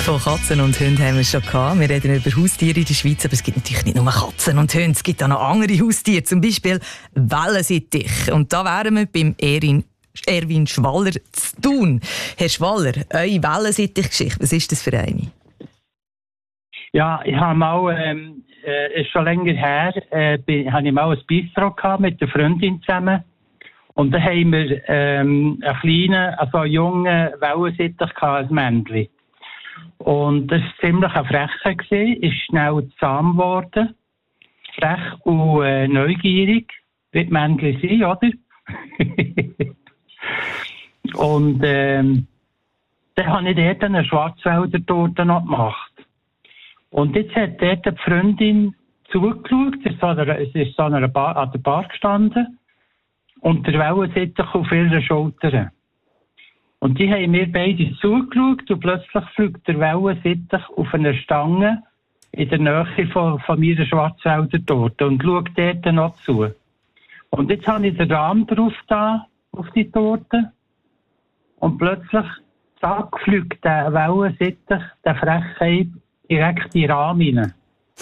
Von Katzen und Hunden haben wir schon gehabt. Wir reden über Haustiere in der Schweiz, aber es gibt natürlich nicht nur Katzen und Hunde, es gibt auch noch andere Haustiere, zum Beispiel Wellensittich. Und da wären wir beim Erwin Schwaller zu Thun. Herr Schwaller, eure Wellensittich-Geschichte, was ist das für eine? Ja, ich habe mal, ist schon länger her, habe ich mal ein Bistro gehabt mit einer Freundin zusammen. Und da haben wir einen kleinen, also einen jungen Wellensittich gehabt, ein Männchen. Und das war ziemlich ein Frecher gewesen, ist schnell zahm geworden. Frech und neugierig, wie die Männchen sind, oder? Und dann habe ich dort eine Schwarzwälder-Torte noch gemacht. Und jetzt hat dort die Freundin zugeschaut, es ist so an der Bar gestanden und der Wellensittich auf ihrer Schulter. Und die haben mir beide zugeschaut und plötzlich fliegt der Wellensittich auf eine Stange in der Nähe von meiner Schwarzwälder-Torte und schaut dort noch zu. Und jetzt habe ich den Rahmen drauf da, auf die Torte. Und plötzlich, zack, fliegt der Wellensittich, der Frechheit, direkt in den Rahmen rein.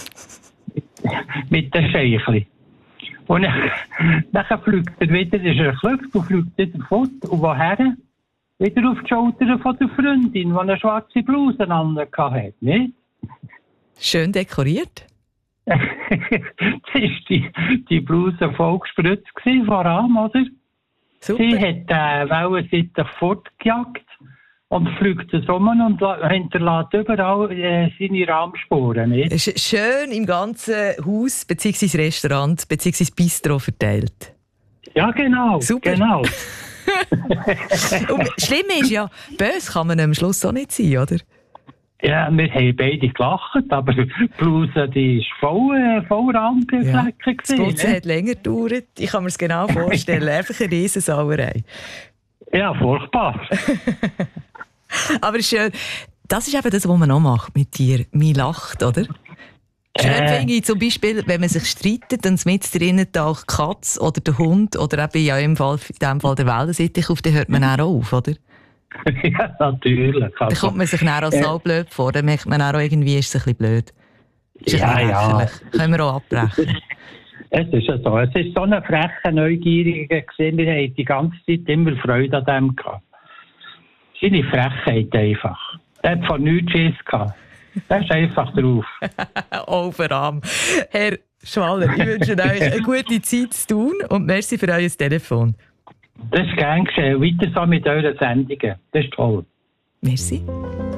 Mit den Scheichli. Und dann fliegt er wieder, ist er geflügt und fliegt wieder fort. Und woher? Wieder auf die Schulter von der Freundin, die eine schwarze Bluse hatte, nicht? Schön dekoriert. Das war die Bluse voll gespritzt von Rahm, oder? Super. Sie hat den Wellensittich fortgejagt und fliegt es um und hinterlässt überall seine Rahmspuren. Nicht? Es ist schön im ganzen Haus bzw. Restaurant bzw. Bistro verteilt. Ja, genau. Super. Genau. Und schlimm ist ja, böse kann man am Schluss auch nicht sein, oder? Ja, wir haben beide gelacht, aber die Bluse die ist voll Rahmflecken. Das Putzen hat länger gedauert. Ich kann mir es genau vorstellen. Einfach eine Riesensauerei. Ja, furchtbar. Aber schön. Das ist eben das, was man auch macht mit dir. Man lacht, oder? Schön finde ich zum Beispiel, wenn man sich streitet, dann mit drinnen taucht die Katze oder der Hund oder eben ja in dem Fall der Wellensittich auf, dann hört man auch auf, oder? Ja, natürlich. Dann kommt man sich dann auch so blöd vor, dann merkt man auch irgendwie, ist es ein bisschen blöd. Ist ja. Können wir auch abbrechen. Es ist ja so. Es ist so eine freche, neugierige gesehen. Wir haben die ganze Zeit immer Freude an dem gehabt. Seine Frechheit einfach. Der hat von nichts Schiss gehabt. Der ist einfach drauf. Overarm. Herr Schwaller, ich wünsche euch eine gute Zeit zu tun und merci für euer Telefon. Das ist gern geschehen. Weiter so mit euren Sendungen. Das ist toll. Merci.